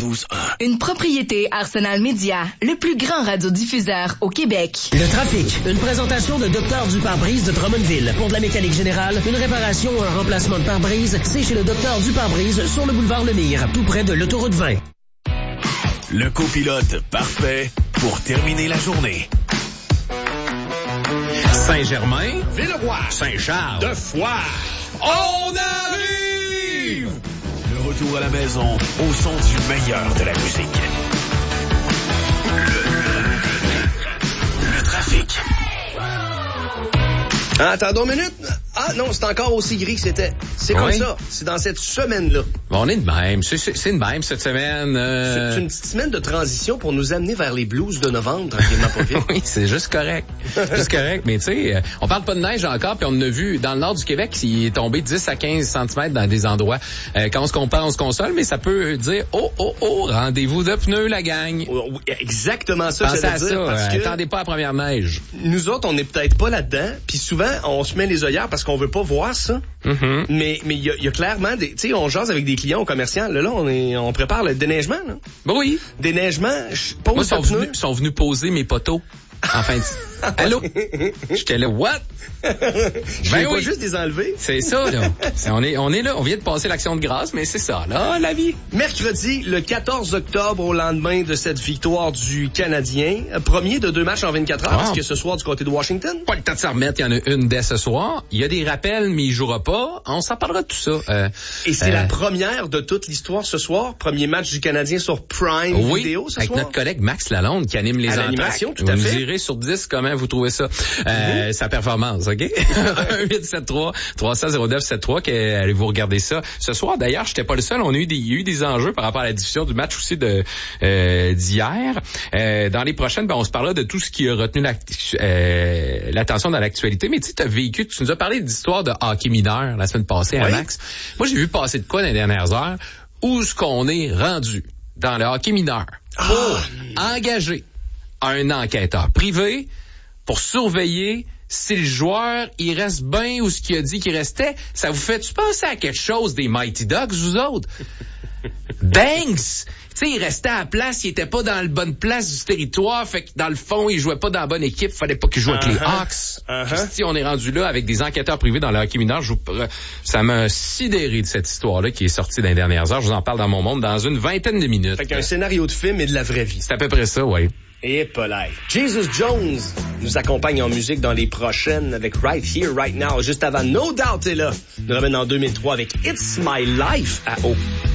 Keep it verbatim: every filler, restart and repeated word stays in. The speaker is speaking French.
douze un. Une propriété Arsenal Média, le plus grand radiodiffuseur au Québec. Le trafic, une présentation de Docteur du pare-brise de Drummondville. Pour de la mécanique générale, une réparation ou un remplacement de pare-brise, c'est chez le Docteur du pare-brise sur le boulevard Lemire, tout près de l'autoroute vingt. Le copilote parfait pour terminer la journée. Saint-Germain, Villeroy, Saint-Charles, de Foix. on arrive! Le retour à la maison au son du meilleur de la musique. Le, le, le trafic. Ah, attendons une minute. Ah non, c'est encore aussi gris que c'était. C'est comme Oui. ça. C'est dans cette semaine-là. Bon, on est de même. C'est, c'est, c'est de même cette semaine. Euh... C'est une petite semaine de transition pour nous amener vers les blues de novembre, tranquillement pas vite. Oui, c'est juste correct. Juste correct. Mais tu sais, on parle pas de neige encore, puis on en a vu dans le nord du Québec, il est tombé dix à quinze centimètres dans des endroits. Euh, quand on se compare, on se console, mais ça peut dire oh, oh, oh, rendez-vous de pneus, la gang. Oui, exactement ça, Pensez j'allais à dire. ça. Parce euh, que attendez pas la première neige. nous autres, on n'est peut-être pas là-dedans. Puis souvent, on se met les œillères parce qu'on veut pas voir ça. Mm-hmm. Mais mais il y a, y a clairement des, tu sais, on jase avec des clients au commercial. Là, là, on est, on prépare le déneigement. Là. Ben oui. Déneigement, je pose Moi, ils sont le pneu. venus, sont venus poser mes poteaux. Enfin, allô? J'étais là, what? Je Ben vais pas oui. juste les enlever. C'est ça, là. C'est, on est, on est là. On vient de passer l'action de grâce, mais c'est ça, là, la vie. Mercredi, le quatorze octobre, au lendemain de cette victoire du Canadien, premier de deux matchs en vingt-quatre heures, Wow. parce que ce soir du côté de Washington. Pas le temps de s'en remettre. Il y en a une dès ce soir. Il y a des rappels, mais il jouera pas. On s'en parlera de tout ça. Euh, Et c'est euh, la première de toute l'histoire ce soir. Premier match du Canadien sur Prime oui, Vidéo ce avec soir. notre collègue Max Lalonde qui anime les À entraques. l'animation, tout vous à nous fait. direz sur dix comment vous trouvez ça. Euh, sa performance, OK? un huit sept trois trois cents zéro neuf sept trois, allez-vous regarder ça. Ce soir, d'ailleurs, j'étais pas le seul. On a eu des, il y a eu des enjeux par rapport à la diffusion du match aussi de euh, d'hier. Euh, dans les prochaines, ben, on se parlera de tout ce qui a retenu la, euh, l'attention dans l'actualité. Mais tu sais, tu as vécu, tu nous as parlé d'histoire de hockey mineur la semaine passée, hein, Oui. Max? Moi, j'ai vu passer de quoi dans les dernières heures? Où est-ce qu'on est rendu dans le hockey mineur pour engager un enquêteur privé pour surveiller si le joueur, il reste bien ou ce qu'il a dit qu'il restait? Ça vous fait-tu penser à quelque chose des Mighty Ducks, vous autres? Banks! Tu sais, il restait à la place, il était pas dans la bonne place du territoire, fait que dans le fond, il jouait pas dans la bonne équipe, fallait pas qu'il joue avec les Uh-huh. Hawks. Uh-huh. Si on est rendu là avec des enquêteurs privés dans le hockey mineur, je vous, ça m'a sidéré de cette histoire-là qui est sortie dans les dernières heures. Je vous en parle dans mon monde dans une vingtaine de minutes. Fait qu'un scénario de film et de la vraie vie. C'est à peu près ça, oui. Et polite. Jesus Jones nous accompagne en musique dans les prochaines avec Right Here, Right Now. Juste avant, No Doubt est là. Nous ramène en deux mille trois avec It's My Life à eau.